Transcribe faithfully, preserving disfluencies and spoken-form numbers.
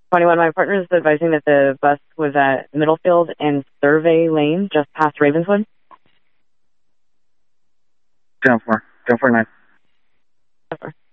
twenty-one, my partner is advising that the bus was at Middlefield and Survey Lane, just past Ravenswood. ten four, ten four nine. ten four.